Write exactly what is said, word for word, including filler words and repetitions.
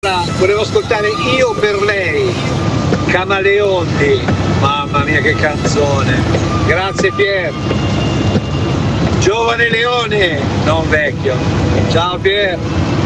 Volevo ascoltare Io per lei, Camaleonti, mamma mia che canzone, grazie Pier. Giovane Leone, non vecchio, ciao Pier.